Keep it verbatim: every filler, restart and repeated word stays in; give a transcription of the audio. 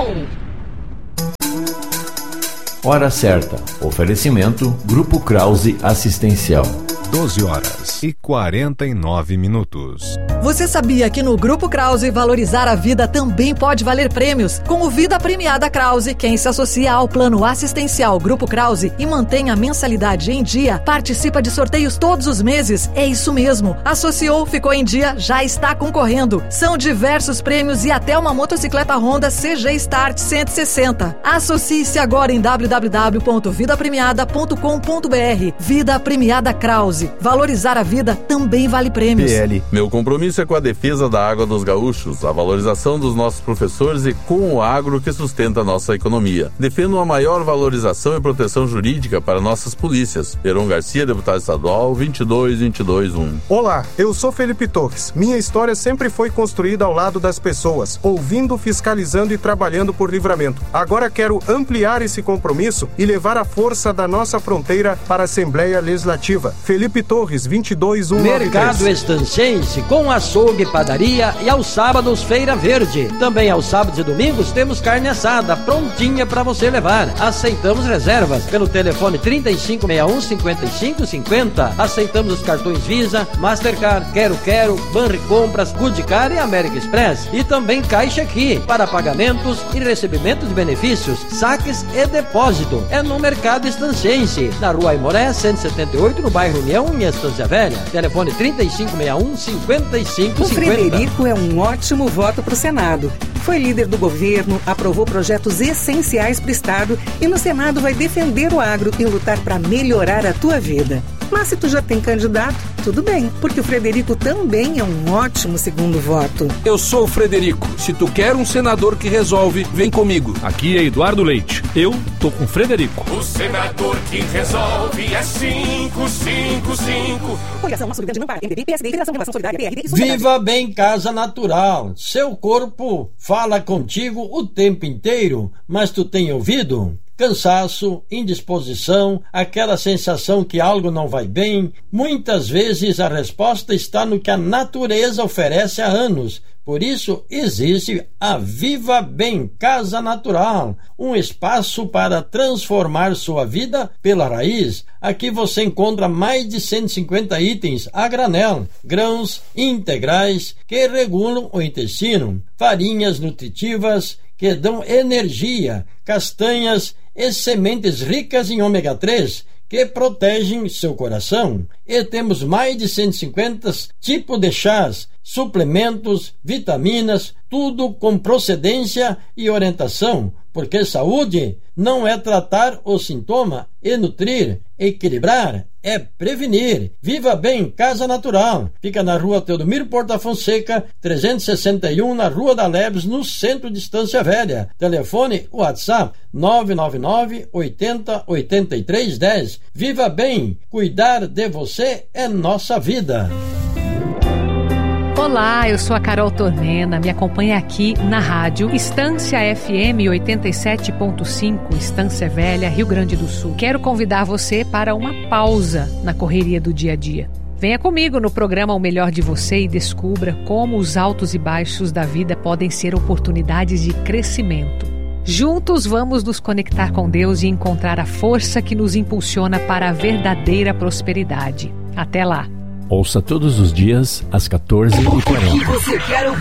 bom! Hora certa. Oferecimento Grupo Krause Assistencial. doze horas e quarenta e nove minutos. Você sabia que no Grupo Krause valorizar a vida também pode valer prêmios? Com o Vida Premiada Krause, quem se associa ao plano assistencial Grupo Krause e mantém a mensalidade em dia, participa de sorteios todos os meses. É isso mesmo. Associou, ficou em dia, já está concorrendo. São diversos prêmios e até uma motocicleta Honda C G Start cento e sessenta. Associe-se agora em w w w ponto vida premiada ponto com ponto b r. Vida Premiada Krause. Valorizar a vida também vale prêmios. P L. Meu compromisso é com a defesa da água dos gaúchos, a valorização dos nossos professores e com o agro que sustenta a nossa economia. Defendo uma maior valorização e proteção jurídica para nossas polícias. Heron Garcia, deputado estadual, vinte e dois vinte e dois um. Olá, eu sou Felipe Torres. Minha história sempre foi construída ao lado das pessoas, ouvindo, fiscalizando e trabalhando por Livramento. Agora quero ampliar esse compromisso e levar a força da nossa fronteira para a Assembleia Legislativa. Felipe Torres, vinte e dois um nove três. Mercado Estancense com açougue, padaria e aos sábados Feira Verde. Também aos sábados e domingos temos carne assada prontinha para você levar. Aceitamos reservas pelo telefone trinta e cinco sessenta e um cinquenta e cinco cinquenta. Aceitamos os cartões Visa, Mastercard, Quero Quero, Banricompras, Goodcar e American Express. E também Caixa Aqui para pagamentos e recebimento de benefícios, saques e depósito. É no Mercado Estancense, na Rua Aimoré cento e setenta e oito, no bairro União, em Estância Velha. Telefone trinta e cinco sessenta e um cinquenta e cinco cinquenta. O Frederico é um ótimo voto para o Senado. Foi líder do governo, aprovou projetos essenciais para o Estado e no Senado vai defender o agro e lutar para melhorar a tua vida. Mas se tu já tem candidato, tudo bem, porque o Frederico também é um ótimo segundo voto. Eu sou o Frederico. Se tu quer um senador que resolve, vem comigo. Aqui é Eduardo Leite. Eu tô com o Frederico. O senador que resolve é cinco cinco cinco. Coligação Nosso Rio Grande não para. M D B, P S D, Federação de Relação Solidária, P R D e Viva Bem Casa Natural. Seu corpo fala contigo o tempo inteiro, mas tu tem ouvido? Cansaço, indisposição, aquela sensação que algo não vai bem. Muitas vezes a resposta está no que a natureza oferece há anos. Por isso existe a Viva Bem Casa Natural, um espaço para transformar sua vida pela raiz. Aqui você encontra mais de cento e cinquenta itens a granel, grãos integrais que regulam o intestino, farinhas nutritivas que dão energia, castanhas e sementes ricas em ômega três que protegem seu coração. E temos mais de cento e cinquenta tipos de chás, suplementos, vitaminas, tudo com procedência e orientação, porque saúde não é tratar o sintoma e nutrir, equilibrar, é prevenir. Viva Bem Casa Natural. Fica na Rua Teodomiro Porta Fonseca, trezentos e sessenta e um, na Rua da Lebes, no centro de Estância Velha. Telefone WhatsApp nove nove nove, oitenta, oitenta e três, dez. Viva Bem, cuidar de você é nossa vida. Olá, eu sou a Carol Tormena, me acompanha aqui na rádio Estância F M oitenta e sete ponto cinco, Estância Velha, Rio Grande do Sul. Quero convidar você para uma pausa na correria do dia a dia. Venha comigo no programa O Melhor de Você e descubra como os altos e baixos da vida podem ser oportunidades de crescimento. Juntos vamos nos conectar com Deus e encontrar a força que nos impulsiona para a verdadeira prosperidade. Até lá! Ouça todos os dias às quatorze e quarenta. Você quer ouvir?